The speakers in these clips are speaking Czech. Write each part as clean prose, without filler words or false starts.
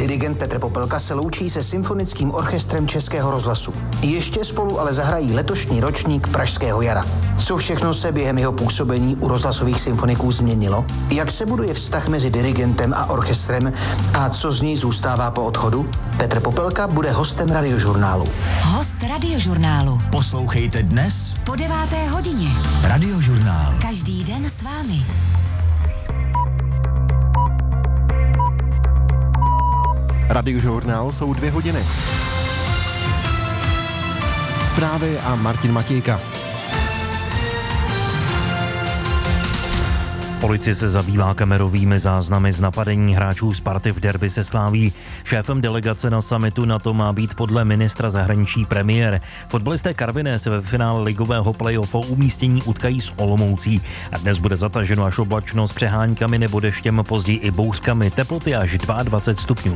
Dirigent Petr Popelka se loučí se Symfonickým orchestrem Českého rozhlasu. Ještě spolu ale zahrají letošní ročník Pražského jara. Co všechno se během jeho působení u rozhlasových symfoniků změnilo? Jak se buduje vztah mezi dirigentem a orchestrem a co z něj zůstává po odchodu? Petr Popelka bude hostem Radiožurnálu. Host Radiožurnálu. Poslouchejte dnes Po 9. hodině. Radiožurnál. Každý den s vámi. Radiožurnál jsou 2 hodiny. Zprávy a Martin Matějka. Policie se zabývá kamerovými záznamy z napadení hráčů Sparty v derby se Slaví. Šéfem delegace na summitu NATO má být podle ministra zahraničí premiér. Fotbalisté Karviné se ve finále ligového play-off o umístění utkají s Olomoucí. A dnes bude zataženo až oblačno s přeháňkami nebo deštěm, později i bouřkami, teploty až 22 stupňů.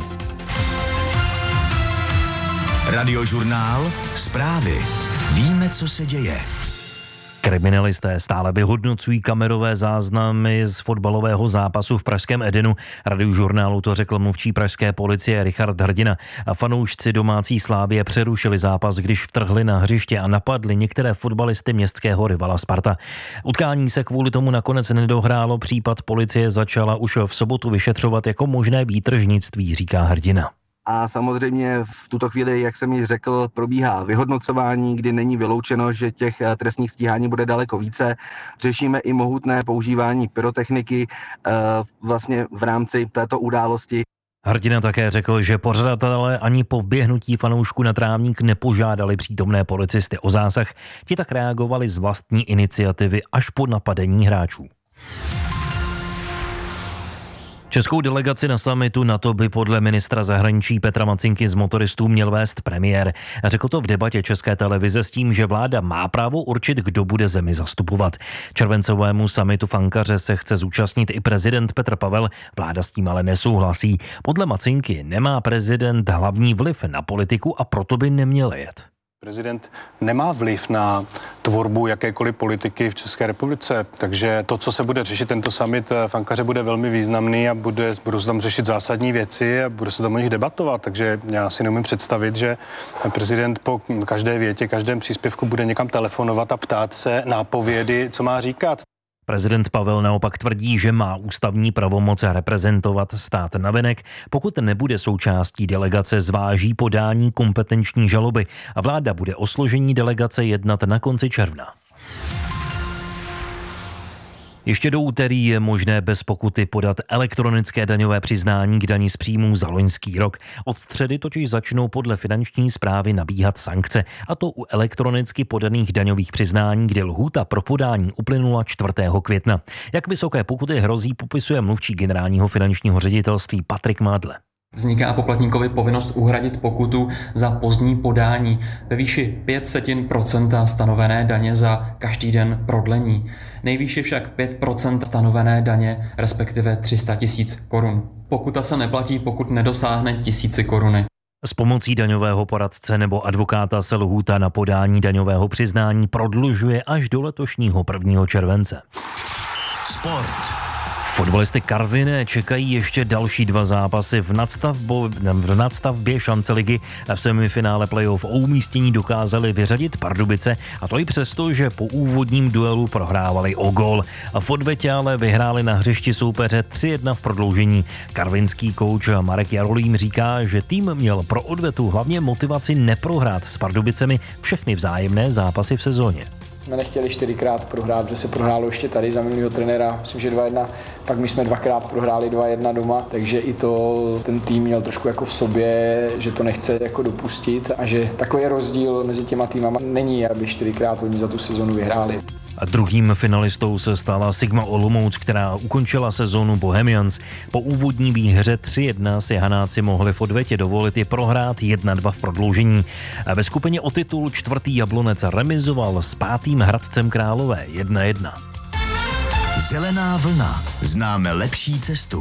Radiožurnál. Zprávy. Víme, co se děje. Kriminalisté stále vyhodnocují kamerové záznamy z fotbalového zápasu v pražském Edenu. Radiožurnálu to řekl mluvčí pražské policie Richard Hrdina. A fanoušci domácí Slávie přerušili zápas, když vtrhli na hřiště a napadli některé fotbalisty městského rivala Sparta. Utkání se kvůli tomu nakonec nedohrálo, případ policie začala už v sobotu vyšetřovat jako možné výtržnictví, říká Hrdina. A samozřejmě v tuto chvíli, jak jsem již řekl, probíhá vyhodnocování, kdy není vyloučeno, že těch trestních stíhání bude daleko více. Řešíme i mohutné používání pyrotechniky vlastně v rámci této události. Hrdina také řekl, že pořadatelé ani po vběhnutí fanoušků na trávník nepožádali přítomné policisty o zásah. Ti tak reagovali z vlastní iniciativy až po napadení hráčů. Českou delegaci na summitu NATO by podle ministra zahraničí Petra Macinky z motoristů měl vést premiér. Řekl to v debatě České televize s tím, že vláda má právo určit, kdo bude zemi zastupovat. Červencovému summitu v Ankaře se chce zúčastnit i prezident Petr Pavel, vláda s tím ale nesouhlasí. Podle Macinky nemá prezident hlavní vliv na politiku a proto by neměl jet. Prezident nemá vliv na tvorbu jakékoliv politiky v České republice, takže to, co se bude řešit tento summit v Ankaře, bude velmi významný a budou se tam řešit zásadní věci a bude se tam o nich debatovat, takže já si neumím představit, že prezident po každé větě, každém příspěvku bude někam telefonovat a ptát se nápovědy, co má říkat. Prezident Pavel naopak tvrdí, že má ústavní pravomoc reprezentovat stát navenek. Pokud nebude součástí delegace, zváží podání kompetenční žaloby a vláda bude o složení delegace jednat na konci června. Ještě do úterý je možné bez pokuty podat elektronické daňové přiznání k dani z příjmů za loňský rok. Od středy totiž začnou podle finanční správy nabíhat sankce, a to u elektronicky podaných daňových přiznání, kde lhůta pro podání uplynula 4. května. Jak vysoké pokuty hrozí, popisuje mluvčí generálního finančního ředitelství Patrik Mádle. Vzniká poplatníkovi povinnost uhradit pokutu za pozdní podání ve výši 0,05% stanovené daně za každý den prodlení. Nejvýše však 5% stanovené daně, respektive 300 000 korun. Pokuta se neplatí, pokud nedosáhne 1000 koruny. S pomocí daňového poradce nebo advokáta se lhůta na podání daňového přiznání prodlužuje až do letošního 1. července. Sport. Fotbalisty Karviné čekají ještě další 2 zápasy v nadstavbě šance ligy. V semifinále playoff o umístění dokázali vyřadit Pardubice, a to i přesto, že po úvodním duelu prohrávali o gól. V odvetě ale vyhráli na hřišti soupeře 3-1 v prodloužení. Karvinský kouč Marek Jarolím říká, že tým měl pro odvetu hlavně motivaci neprohrát s Pardubicemi všechny vzájemné zápasy v sezóně. Jsme nechtěli 4krát prohrát, že se prohrálo ještě tady za minulého trenéra, myslím, že 2-1, pak my jsme 2krát prohráli 2-1 doma, takže i to ten tým měl trošku jako v sobě, že to nechce jako dopustit a že takový rozdíl mezi těma týmama není, aby 4krát oni za tu sezonu vyhráli. A druhým finalistou se stala Sigma Olomouc, která ukončila sezónu Bohemians. Po úvodní výhře 3-1 si Hanáci mohli v odvetě dovolit i prohrát 1-2 v prodloužení. A ve skupině o titul 4. Jablonec remizoval s 5. Hradcem Králové 1-1. Zelená vlna. Známe lepší cestu.